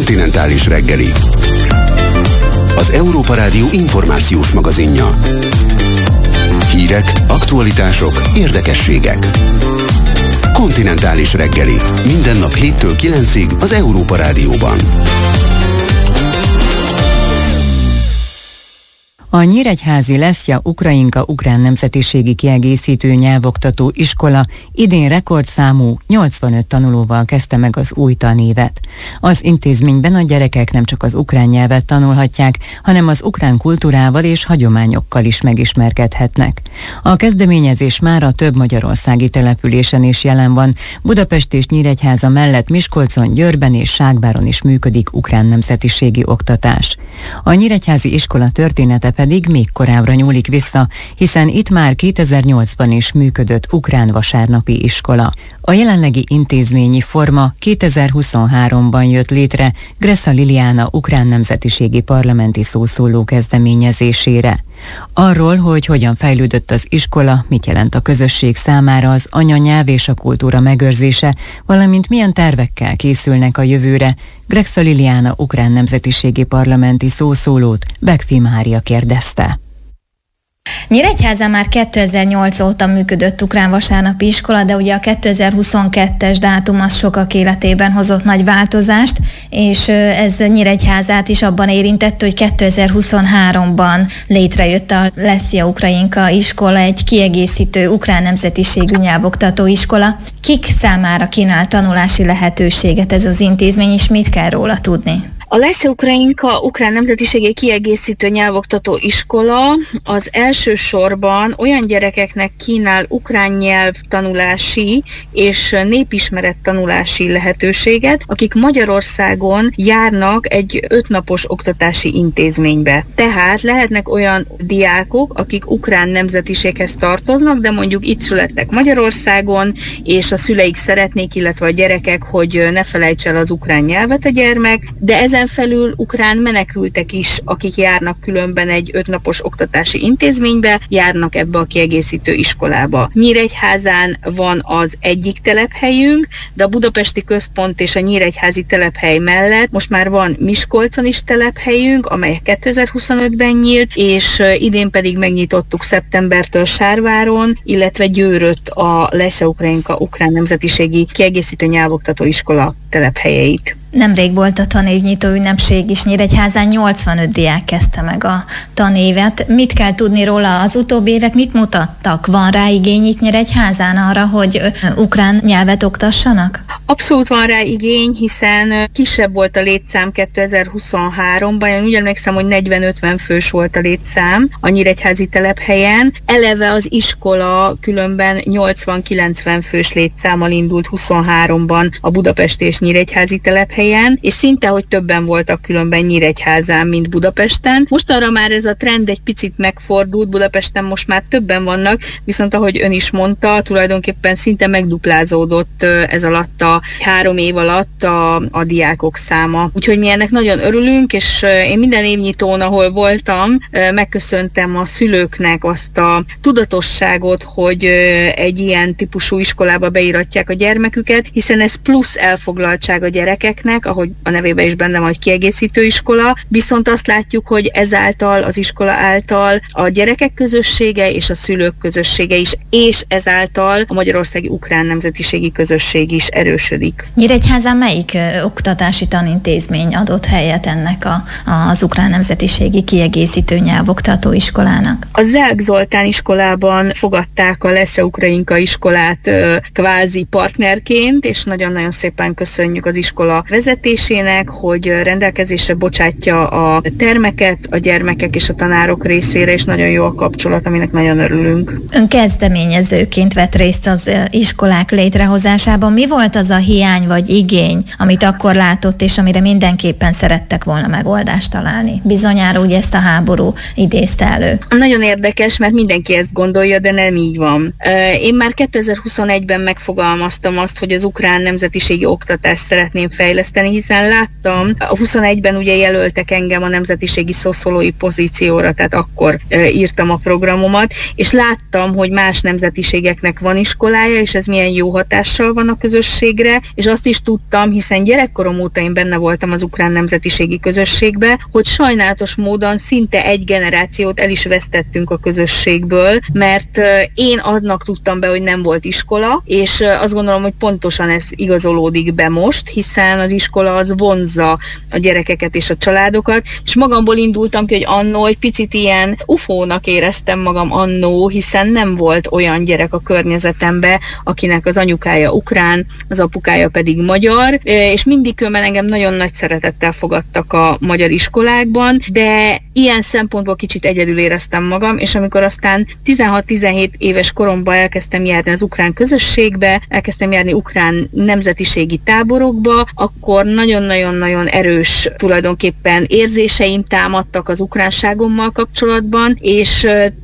Kontinentális reggeli. Az Európa Rádió információs magazinja. Hírek, aktualitások, érdekességek. Kontinentális reggeli. Minden nap 7-től 9-ig az Európa Rádióban. A nyíregyházi Leszja Ukrajinka ukrán nemzetiségi kiegészítő nyelvoktató iskola idén rekordszámú 85 tanulóval kezdte meg az új tanévet. Az intézményben a gyerekek nem csak az ukrán nyelvet tanulhatják, hanem az ukrán kultúrával és hagyományokkal is megismerkedhetnek. A kezdeményezés már a több magyarországi településen is jelen van. Budapest és Nyíregyháza mellett Miskolcon, Győrben és Ságváron is működik ukrán nemzetiségi oktatás. A nyíregyházi iskola története pedig még korábbra nyúlik vissza, hiszen itt már 2008-ban is működött ukrán vasárnapi iskola. A jelenlegi intézményi forma 2023-ban jött létre Gressa Liliana ukrán nemzetiségi parlamenti szószóló kezdeményezésére. Arról, hogy hogyan fejlődött az iskola, mit jelent a közösség számára az anyanyelv és a kultúra megőrzése, valamint milyen tervekkel készülnek a jövőre, Gressa Liliana ukrán nemzetiségi parlamenti szószólót Bekfi Mária kérdezte. Nyíregyházán már 2008 óta működött ukrán vasárnapi iskola, de ugye a 2022-es dátum az sokak életében hozott nagy változást, és ez Nyíregyházát is abban érintette, hogy 2023-ban létrejött a Leszja Ukrajinka iskola, egy kiegészítő ukrán nemzetiségű nyelvoktató iskola. Kik számára kínál tanulási lehetőséget ez az intézmény, és mit kell róla tudni? A Leszja Ukrajinka ukrán nemzetiségi kiegészítő nyelvoktató iskola az elsősorban olyan gyerekeknek kínál ukrán nyelv tanulási és népismeret tanulási lehetőséget, akik Magyarországon járnak egy 5 napos oktatási intézménybe. Tehát lehetnek olyan diákok, akik ukrán nemzetiséghez tartoznak, de mondjuk itt születtek Magyarországon, és a szüleik szeretnék, illetve a gyerekek, hogy ne felejts el az ukrán nyelvet a gyermek, de ezen felül ukrán menekültek is, akik járnak különben egy 5 napos oktatási intézménybe, járnak ebbe a kiegészítő iskolába. Nyíregyházán van az egyik telephelyünk, de a budapesti központ és a nyíregyházi telephely mellett most már van Miskolcon is telephelyünk, amely 2025-ben nyílt, és idén pedig megnyitottuk szeptembertől Sárváron, illetve Győrött a Leszja Ukrajinka ukrán nemzetiségi kiegészítő nyelvoktató iskola telephelyeit. Nemrég volt a tanévnyitó ünnepség is Nyíregyházán, 85 diák kezdte meg a tanévet. Mit kell tudni róla az utóbbi évek, mit mutattak? Van rá igény itt Nyíregyházán arra, hogy ukrán nyelvet oktassanak? Abszolút van rá igény, hiszen kisebb volt a létszám 2023-ban, én úgy emlékszem, hogy 40-50 fős volt a létszám a nyíregyházi telephelyen. Eleve az iskola különben 80-90 fős létszámmal indult 23-ban a budapesti és nyíregyházi telephelyen, és szinte, hogy többen voltak különben Nyíregyházán, mint Budapesten. Mostanra már ez a trend egy picit megfordult, Budapesten most már többen vannak, viszont ahogy ön is mondta, tulajdonképpen szinte megduplázódott ez alatt a 3 év alatt a diákok száma. Úgyhogy mi ennek nagyon örülünk, és én minden évnyitón, ahol voltam, megköszöntem a szülőknek azt a tudatosságot, hogy egy ilyen típusú iskolába beíratják a gyermeküket, hiszen ez plusz elfoglaltság a gyerekeknek, ahogy a nevében is benne van, hogy kiegészítő iskola, viszont azt látjuk, hogy ezáltal, az iskola által a gyerekek közössége és a szülők közössége is, és ezáltal a magyarországi ukrán nemzetiségi közösség is erősödik. Nyíregyházán melyik oktatási tanintézmény adott helyet ennek az ukrán nemzetiségi kiegészítő nyelvoktató iskolának? A Zelk Zoltán iskolában fogadták a Leszja Ukrajinka iskolát kvázi partnerként, és nagyon-nagyon szépen köszönjük az iskola vezetésének, hogy rendelkezésre bocsátja a termeket a gyermekek és a tanárok részére, és nagyon jó a kapcsolat, aminek nagyon örülünk. Ön kezdeményezőként vett részt az iskolák létrehozásában. Mi volt az a hiány vagy igény, amit akkor látott, és amire mindenképpen szerettek volna megoldást találni? Bizonyára úgy ezt a háború idézte elő. Nagyon érdekes, mert mindenki ezt gondolja, de nem így van. Én már 2021-ben megfogalmaztam azt, hogy az ukrán nemzetiségi oktatást szeretném fejleszteni, fejleszteni, hiszen láttam, a 21-ben ugye jelöltek engem a nemzetiségi szoszolói pozícióra, tehát akkor írtam a programomat, és láttam, hogy más nemzetiségeknek van iskolája, és ez milyen jó hatással van a közösségre, és azt is tudtam, hiszen gyerekkorom óta én benne voltam az ukrán nemzetiségi közösségbe, hogy sajnálatos módon szinte egy generációt el is vesztettünk a közösségből, mert én annak tudtam be, hogy nem volt iskola, és azt gondolom, hogy pontosan ez igazolódik be most, hiszen az iskola az vonzza a gyerekeket és a családokat, és magamból indultam ki, hogy annó egy picit ilyen ufónak éreztem magam annó, hiszen nem volt olyan gyerek a környezetemben, akinek az anyukája ukrán, az apukája pedig magyar, és mindig különben engem nagyon nagy szeretettel fogadtak a magyar iskolákban, de ilyen szempontból kicsit egyedül éreztem magam, és amikor aztán 16-17 éves koromban elkezdtem járni az ukrán közösségbe, elkezdtem járni ukrán nemzetiségi táborokba, akkor nagyon-nagyon-nagyon erős tulajdonképpen érzéseim támadtak az ukránságommal kapcsolatban, és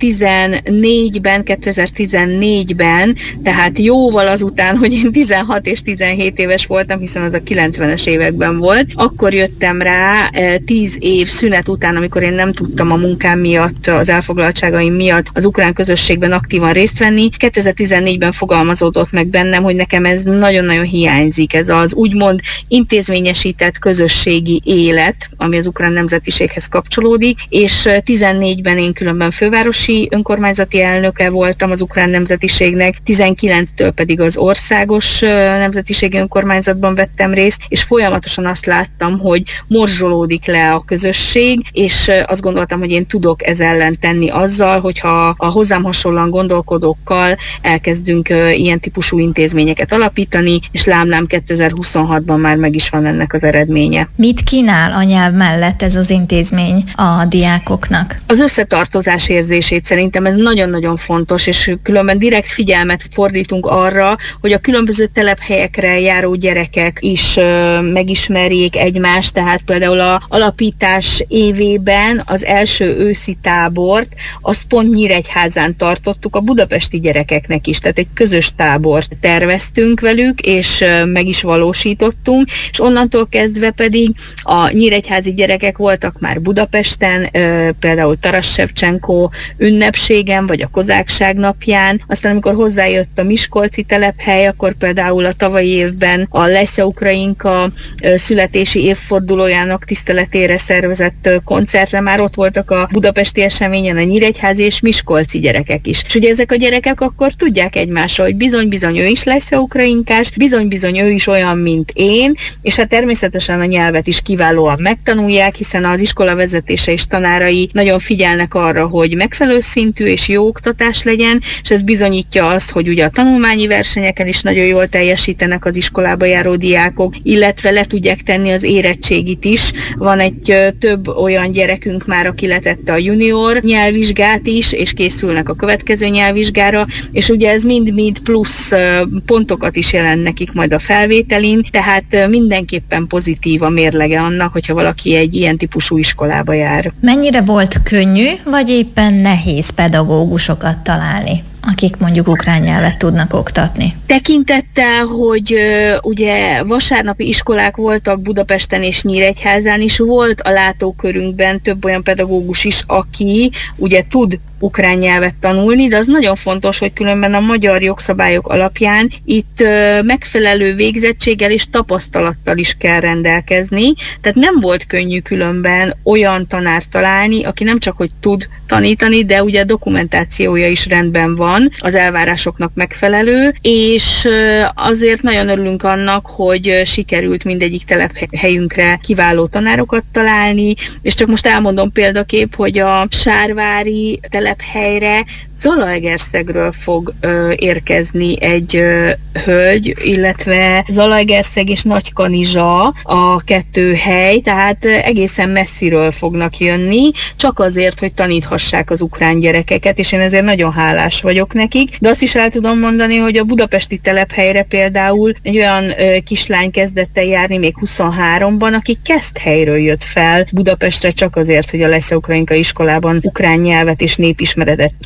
2014-ben, tehát jóval azután, hogy én 16 és 17 éves voltam, hiszen az a 90-es években volt, akkor jöttem rá 10 év szünet után, amikor én nem tudtam a munkám miatt, az elfoglaltságaim miatt az ukrán közösségben aktívan részt venni. 2014-ben fogalmazódott meg bennem, hogy nekem ez nagyon-nagyon hiányzik, ez az úgymond intézményesített közösségi élet, ami az ukrán nemzetiséghez kapcsolódik, és 14-ben én különben fővárosi önkormányzati elnöke voltam az ukrán nemzetiségnek, 19-től pedig az országos nemzetiségi önkormányzatban vettem részt, és folyamatosan azt láttam, hogy morzsolódik le a közösség, és azt gondoltam, hogy én tudok ez ellen tenni azzal, hogyha a hozzám hasonlóan gondolkodókkal elkezdünk ilyen típusú intézményeket alapítani, és lám 2026-ban már meg is van ennek az eredménye. Mit kínál a nyelv mellett ez az intézmény a diákoknak? Az összetartozás érzését szerintem ez nagyon-nagyon fontos, és különben direkt figyelmet fordítunk arra, hogy a különböző telephelyekre járó gyerekek is megismerjék egymást, tehát például a alapítás évében az első őszi tábort, azt pont Nyíregyházán tartottuk a budapesti gyerekeknek is, tehát egy közös tábort terveztünk velük, és meg is valósítottunk, és onnantól kezdve pedig a nyíregyházi gyerekek voltak már Budapesten, például Taras Shevchenko ünnepségen, vagy a Kozákság napján, aztán amikor hozzájött a miskolci telephely, akkor például a tavalyi évben a Lesya Ukrainka születési évfordulójának tiszteletére szervezett koncertre már ott voltak a budapesti eseményen a nyíregyházi és miskolci gyerekek is. És ugye ezek a gyerekek akkor tudják egymásról, hogy bizony-bizony ő is Lesya Ukrainkás, bizony-bizony ő is olyan, mint én, és hát természetesen a nyelvet is kiválóan megtanulják, hiszen az iskola vezetése és tanárai nagyon figyelnek arra, hogy megfelelő szintű és jó oktatás legyen, és ez bizonyítja azt, hogy ugye a tanulmányi versenyeken is nagyon jól teljesítenek az iskolába járó diákok, illetve le tudják tenni az érettségit is. Van egy több olyan gyerekünk már, aki letette a junior nyelvvizsgát is, és készülnek a következő nyelvvizsgára, és ugye ez mind-mind plusz pontokat is jelent nekik majd a felvételin, tehát mindenképpen pozitív a mérlege annak, hogyha valaki egy ilyen típusú iskolába jár. Mennyire volt könnyű, vagy éppen nehéz pedagógusokat találni, akik mondjuk ukrán nyelvet tudnak oktatni? Tekintettel, hogy ugye vasárnapi iskolák voltak Budapesten és Nyíregyházán is, volt a látókörünkben több olyan pedagógus is, aki ugye tud ukrán nyelvet tanulni, de az nagyon fontos, hogy különben a magyar jogszabályok alapján itt megfelelő végzettséggel és tapasztalattal is kell rendelkezni, tehát nem volt könnyű különben olyan tanárt találni, aki nem csak hogy tud tanítani, de ugye a dokumentációja is rendben van, az elvárásoknak megfelelő, és azért nagyon örülünk annak, hogy sikerült mindegyik telephelyünkre kiváló tanárokat találni, és csak most elmondom példakép, hogy a sárvári telephelyre Zalaegerszegről fog érkezni egy hölgy, illetve Zalaegerszeg és Nagykanizsa a kettő hely, tehát egészen messziről fognak jönni, csak azért, hogy taníthassák az ukrán gyerekeket, és én ezért nagyon hálás vagyok nekik, de azt is el tudom mondani, hogy a budapesti telephelyre például egy olyan kislány kezdett el járni még 23-ban, aki Keszthelyről jött fel Budapestre csak azért, hogy a Lesya Ukrainka iskolában ukrán nyelvet és népismeretet tanuljon,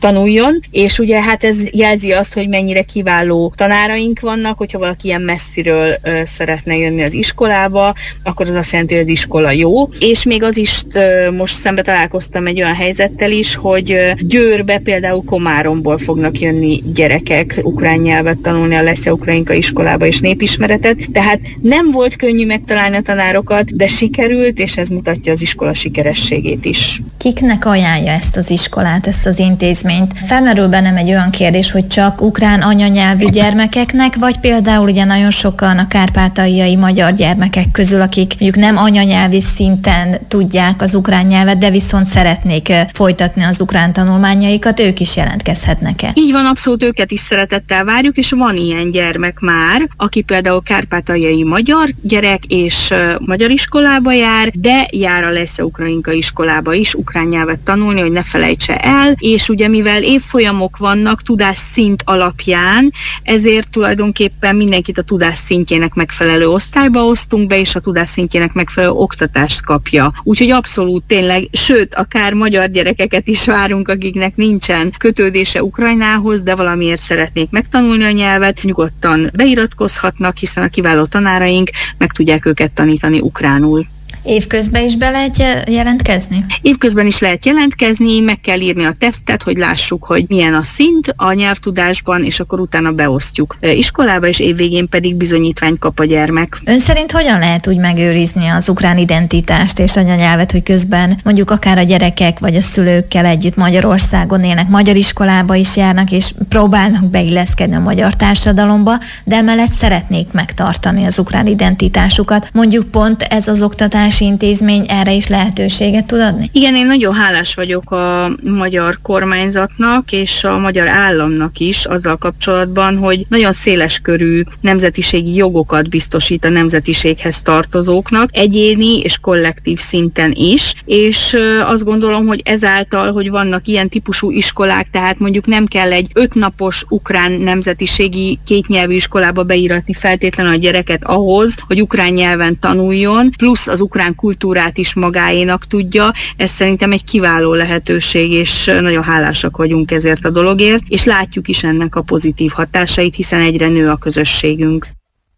tanuljon, és ugye hát ez jelzi azt, hogy mennyire kiváló tanáraink vannak, hogyha valaki ilyen messziről szeretne jönni az iskolába, akkor az azt jelenti, hogy az iskola jó. És még az is, most szembe találkoztam egy olyan helyzettel is, hogy Győrbe, például Komáromból fognak jönni gyerekek ukrán nyelvet tanulni a Leszja Ukrajinka iskolába és népismeretet, tehát nem volt könnyű megtalálni a tanárokat, de sikerült, és ez mutatja az iskola sikerességét is. Kiknek ajánlja ezt az iskolát, ezt az intézményt? Felmerül bennem egy olyan kérdés, hogy csak ukrán anyanyelvű gyermekeknek, vagy például ugye nagyon sokan a kárpátaljai magyar gyermekek közül, akik mondjuk nem anyanyelvi szinten tudják az ukrán nyelvet, de viszont szeretnék folytatni az ukrán tanulmányaikat, ők is jelentkezhetnek-e? Így van, abszolút őket is szeretettel várjuk, és van ilyen gyermek már, aki például kárpátaljai magyar gyerek és magyar iskolába jár, de jár a Leszja Ukrajinka iskolába is ukrán nyelvet tanulni, hogy ne felejtse el, és ugye mivel évfolyamok vannak tudásszint alapján, ezért tulajdonképpen mindenkit a tudásszintjének megfelelő osztályba osztunk be, és a tudásszintjének megfelelő oktatást kapja. Úgyhogy abszolút tényleg, sőt, akár magyar gyerekeket is várunk, akiknek nincsen kötődése Ukrajnához, de valamiért szeretnék megtanulni a nyelvet, nyugodtan beiratkozhatnak, hiszen a kiváló tanáraink meg tudják őket tanítani ukránul. Évközben is be lehet jelentkezni? Évközben is lehet jelentkezni, meg kell írni a tesztet, hogy lássuk, hogy milyen a szint a nyelvtudásban, és akkor utána beosztjuk iskolába, és évvégén pedig bizonyítványt kap a gyermek. Ön szerint hogyan lehet úgy megőrizni az ukrán identitást és anyanyelvet, hogy közben mondjuk akár a gyerekek vagy a szülőkkel együtt Magyarországon élnek, magyar iskolába is járnak, és próbálnak beilleszkedni a magyar társadalomba, de emellett szeretnék megtartani az ukrán identitásukat. Mondjuk pont ez az oktatási intézmény erre is lehetőséget tud adni? Igen, én nagyon hálás vagyok a magyar kormányzatnak és a magyar államnak is azzal kapcsolatban, hogy nagyon széleskörű nemzetiségi jogokat biztosít a nemzetiséghez tartozóknak, egyéni és kollektív szinten is, és azt gondolom, hogy ezáltal, hogy vannak ilyen típusú iskolák, tehát mondjuk nem kell egy 5 napos ukrán nemzetiségi kétnyelvű iskolába beíratni feltétlenül a gyereket ahhoz, hogy ukrán nyelven tanuljon, plusz az ukrán kultúrát is magáénak tudja. Ez szerintem egy kiváló lehetőség, és nagyon hálásak vagyunk ezért a dologért, és látjuk is ennek a pozitív hatásait, hiszen egyre nő a közösségünk.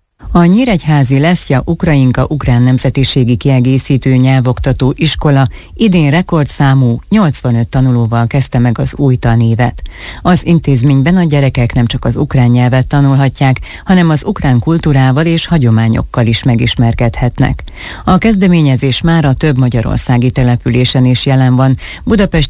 A nyíregyházi Leszja Ukrajinka ukrán nemzetiségi kiegészítő nyelvoktató iskola idén rekordszámú 85 tanulóval kezdte meg az új tanévet. Az intézményben a gyerekek nem csak az ukrán nyelvet tanulhatják, hanem az ukrán kultúrával és hagyományokkal is megismerkedhetnek. A kezdeményezés már a több magyarországi településen is jelen van. Budapest